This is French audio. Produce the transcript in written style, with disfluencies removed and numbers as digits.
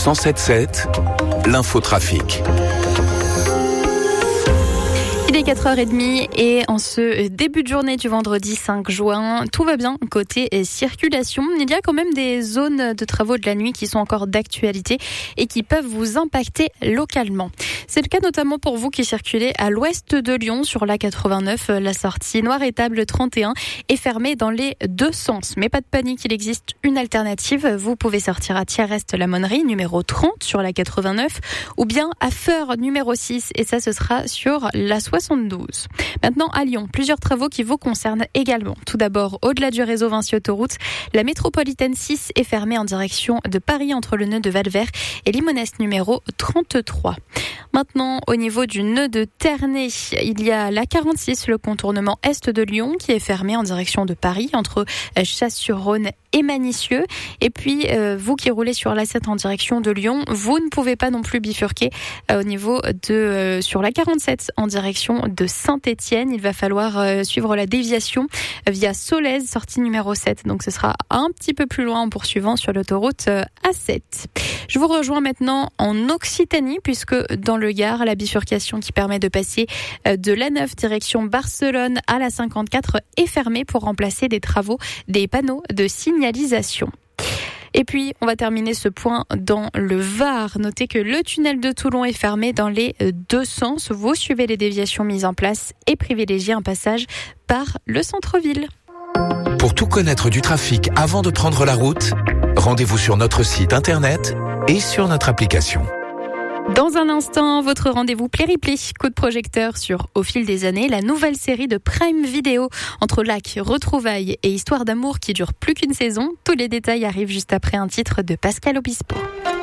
107.7, l'infotrafic. Il est 4h30 et en ce début de journée du vendredi 5 juin, tout va bien côté circulation. Il y a quand même des zones de travaux de la nuit qui sont encore d'actualité et qui peuvent vous impacter localement. C'est le cas notamment pour vous qui circulez à l'ouest de Lyon sur la 89. La sortie Noir-Étable 31 est fermée dans les deux sens. Mais pas de panique, il existe une alternative. Vous pouvez sortir à Thiarest-la-Monnerie, numéro 30 sur la 89, ou bien à Feur, numéro 6, et ça ce sera sur la 72. Maintenant à Lyon, plusieurs travaux qui vous concernent également. Tout d'abord, au-delà du réseau Vinci Autoroute, la métropolitaine 6 est fermée en direction de Paris entre le nœud de Valvert et Limonest numéro 33. Maintenant, au niveau du nœud de Ternay, il y a la 46, le contournement est de Lyon, qui est fermé en direction de Paris, entre Chasse-sur-Rhône et Manicieux. Et puis, vous qui roulez sur l'A7 en direction de Lyon, vous ne pouvez pas non plus bifurquer au niveau de sur la 47 en direction de Saint-Étienne. Il va falloir suivre la déviation via Solèze, sortie numéro 7. Donc, ce sera un petit peu plus loin en poursuivant sur l'autoroute A7. Je vous rejoins maintenant en Occitanie, puisque dans le Gard, la bifurcation qui permet de passer de l'A9 direction Barcelone à la 54 est fermée pour remplacer des travaux des panneaux de signalisation. Et puis, on va terminer ce point dans le Var. Notez que le tunnel de Toulon est fermé dans les deux sens. Vous suivez les déviations mises en place et privilégiez un passage par le centre-ville. Pour tout connaître du trafic avant de prendre la route, rendez-vous sur notre site internet et sur notre application. Dans un instant, votre rendez-vous Play-Replay, coup de projecteur sur Au fil des années, la nouvelle série de Prime Video entre lacs, retrouvailles et histoire d'amour qui dure plus qu'une saison. Tous les détails arrivent juste après un titre de Pascal Obispo.